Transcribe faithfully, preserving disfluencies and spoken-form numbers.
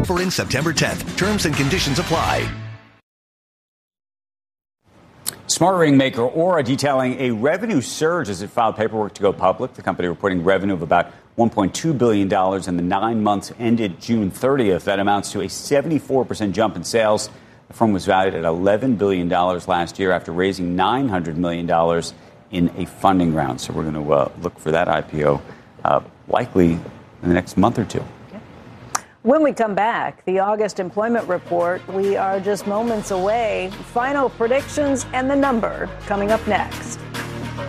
Offer ends September tenth. Terms and conditions apply. Smart ring maker Aura detailing a revenue surge as it filed paperwork to go public. The company reporting revenue of about one point two billion dollars in the nine months ended June thirtieth. That amounts to a seventy-four percent jump in sales. The firm was valued at eleven billion dollars last year after raising nine hundred million dollars in a funding round. So we're going to uh, look for that I P O uh, likely in the next month or two. When we come back, the August employment report, we are just moments away. Final predictions and the number coming up next.